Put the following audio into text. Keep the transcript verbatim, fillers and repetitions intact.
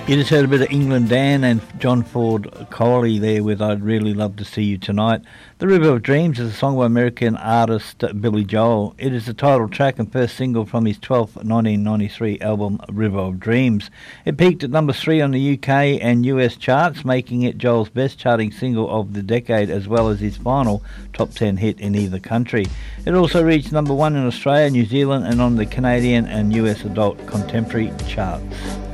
You just heard a bit of England Dan and John Ford Coley there with I'd Really Love to See You Tonight. The River of Dreams is a song by American artist Billy Joel. It is the title track and first single from his twelfth nineteen ninety-three album River of Dreams. It peaked at number three on the U K and U S charts, making it Joel's best charting single of the decade as well as his final top ten hit in either country. It also reached number one in Australia, New Zealand and on the Canadian and U S adult contemporary charts.